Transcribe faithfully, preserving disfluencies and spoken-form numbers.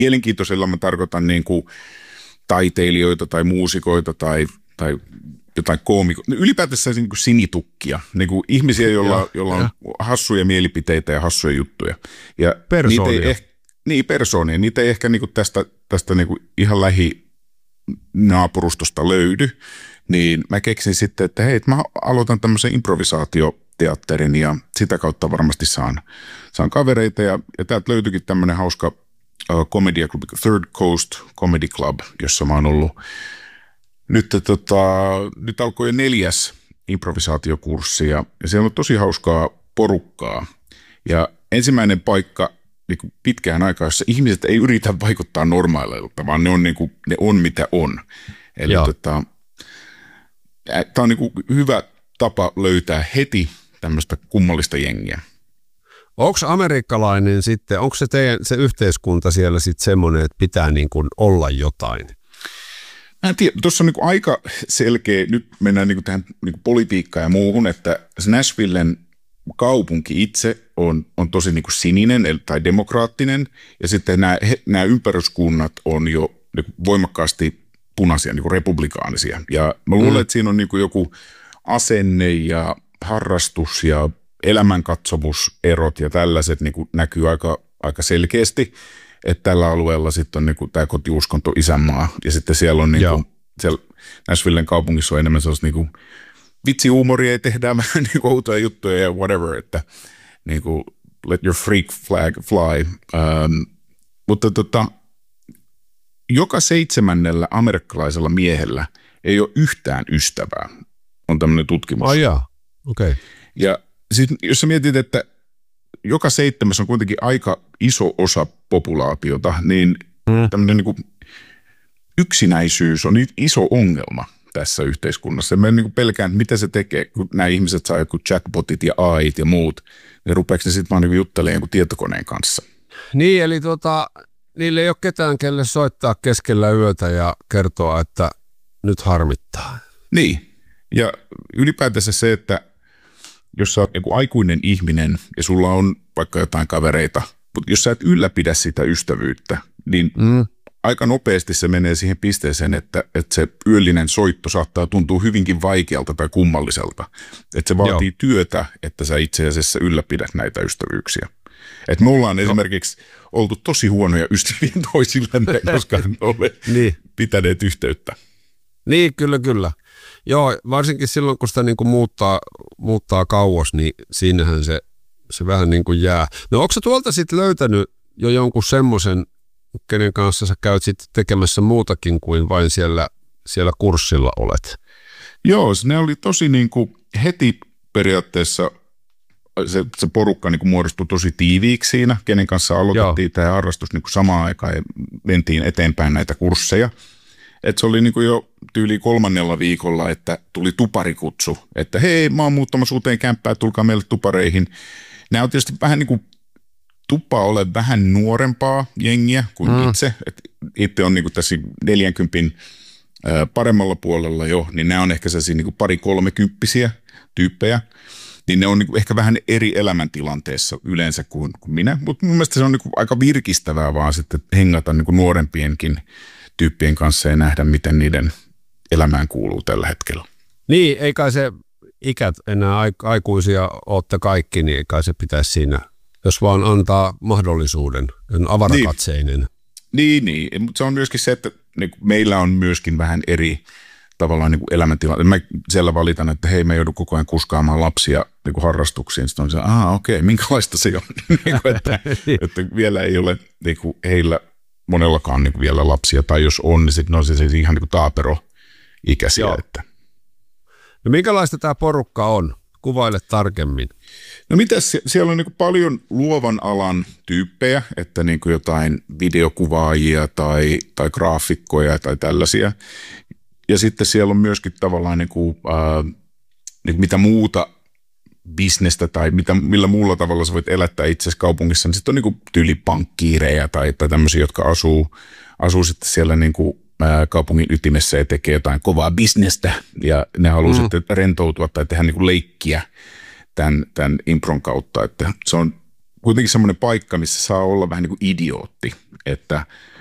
mielenkiintoisella mä tarkoitan niin kuin taiteilijoita tai muusikoita tai, tai jotain koomikoita, ylipäätänsä niin kuin sinitukkia, niin kuin ihmisiä, joilla, ja, joilla on ja. hassuja mielipiteitä ja hassuja juttuja. Ja persoonia. Niitä ei ehkä, niin, persoonia. Niitä ei ehkä niin kuin tästä, tästä niin kuin ihan lähinaapurustosta löydy, niin mä keksin sitten, että hei, mä aloitan tämmöisen improvisaatioteatterin ja sitä kautta varmasti saan, saan kavereita. Ja, ja täältä löytyikin tämmöinen hauska komediaklubi, Third Coast Comedy Club, jossa mä oon ollut. Nyt, tota, nyt alkoi jo neljäs improvisaatiokurssi ja, ja siellä on tosi hauskaa porukkaa. Ja ensimmäinen paikka niin kuin pitkään aikaa, jossa ihmiset ei yritä vaikuttaa normaaleilta, vaan ne on, niin kuin, ne on mitä on. Eli tota, tämä on niin kuin hyvä tapa löytää heti tämmöistä kummallista jengiä. Onko amerikkalainen sitten, onko se teidän se yhteiskunta siellä sitten semmoinen, että pitää niin kuin olla jotain? Mä en tiedä, tuossa on niin kuin aika selkeä, nyt mennään niin kuin tähän niin kuin politiikkaan ja muuhun, että Nashvillen kaupunki itse on, on tosi niin kuin sininen tai demokraattinen, ja sitten nämä, nämä ympäryskunnat on jo niin kuin voimakkaasti punaisia, niin kuin republikaanisia. Ja mä luulen, mm. että siinä on niin kuin joku asenne ja harrastus ja elämänkatsomuserot ja tällaiset niin kuin näkyy aika, aika selkeästi. Että tällä alueella sitten on niinku tämä kotiuskonto isänmaa, ja sitten siellä on niinku, siellä Nashvillen kaupungissa on enemmän sellaista niinku vitsihuumoria, ja tehdään vähän niinku outoja juttuja ja whatever, että niinku let your freak flag fly. Um, mutta tota, joka seitsemännellä amerikkalaisella miehellä ei ole yhtään ystävää, on tämmöinen tutkimus. Oh, yeah. Okay. Ja sitten jos sä mietit, että joka seitsemäs on kuitenkin aika iso osa populaatiota, niin mm. tämmöinen niin kuin yksinäisyys on iso ongelma tässä yhteiskunnassa. Mä niin kuin pelkään, mitä se tekee, kun nämä ihmiset saa joku chatbotit ja A I:t ja muut, niin rupeeko ne sitten vaan niin juttelemaan jonkun tietokoneen kanssa? Niin, eli tota, niille ei ole ketään, kelle soittaa keskellä yötä ja kertoa, että nyt harmittaa. Niin, ja ylipäätänsä se, että jos sä oot joku aikuinen ihminen ja sulla on vaikka jotain kavereita, mutta jos sä et ylläpidä sitä ystävyyttä, niin mm. aika nopeasti se menee siihen pisteeseen, että, että se yöllinen soitto saattaa tuntua hyvinkin vaikealta tai kummalliselta. Että se vaatii Joo. työtä, että sä itse asiassa ylläpidät näitä ystävyyksiä. Että me ollaan no. esimerkiksi oltu tosi huonoja ystäviä toisillemme, koska me olemme niin. pitäneet yhteyttä. Niin, kyllä, kyllä. Joo, varsinkin silloin, kun sitä niin kuin muuttaa, muuttaa kauas, niin siinähän se, se vähän niin kuin jää. No onko sä tuolta sitten löytänyt jo jonkun semmoisen, kenen kanssa sä käyt sitten tekemässä muutakin kuin vain siellä, siellä kurssilla olet? Joo, ne oli tosi niin kuin heti periaatteessa se, se porukka niin kuin muodostui tosi tiiviiksi siinä, kenen kanssa aloitettiin Joo. tämä harrastus niin kuin samaan aikaan ja mentiin eteenpäin näitä kursseja. Että se oli niin kuin jo tyyli kolmannella viikolla, että tuli tuparikutsu, että hei, mä oon muuttamassa uuteen kämppään, tulkaa meille tupareihin. Nämä on tietysti vähän niin kuin tupa ole vähän nuorempaa jengiä kuin mm. itse. Et itse on niin kuin tässä neljänkympin paremmalla puolella jo, niin nämä on ehkä sellaisia niin kuin pari kolmekymppisiä tyyppejä. Niin ne on niin kuin ehkä vähän eri elämäntilanteessa yleensä kuin, kuin minä. Mutta mun mielestä se on niin kuin aika virkistävää vaan sitten hengata niin kuin nuorempienkin tyyppien kanssa ja nähdä, miten niiden elämään kuuluu tällä hetkellä. Niin, ei kai se ikät enää aikuisia ootte kaikki, niin ei kai se pitäisi siinä, jos vaan antaa mahdollisuuden, avarakatseinen. Niin, niin, niin. Mutta se on myöskin se, että niin meillä on myöskin vähän eri tavallaan niin elämäntilanteita. Mä siellä valitan, että hei, me joudu koko ajan kuskaamaan lapsia niin kuin harrastuksiin. Sitten on se, aha, okei, okay, minkälaista se on? että, että vielä ei ole niin kuin heillä monellakaan niin vielä lapsia, tai jos on, niin sitten on se, se ihan niin kuin taapero-ikäisiä. Että. No minkälaista tämä porukka on? Kuvaile tarkemmin. No mitäs, siellä on niin kuin paljon luovan alan tyyppejä, että niin kuin jotain videokuvaajia tai, tai graafikkoja tai tällaisia. Ja sitten siellä on myöskin tavallaan niin kuin, äh, niin kuin mitä muuta bisnestä tai mitä, millä muulla tavalla sä voit elättää itsesi kaupungissa, niin sitten on niin kuin tyylipankkiireja tai, tai tämmöisiä, jotka asuu, asuu sitten siellä niin kuin, ää, kaupungin ytimessä ja tekee jotain kovaa bisnestä ja ne haluaa mm. sitten rentoutua tai tehdä niin kuin leikkiä tämän, tämän impron kautta, että se on kuitenkin semmoinen paikka, missä saa olla vähän niin kuin idiootti, että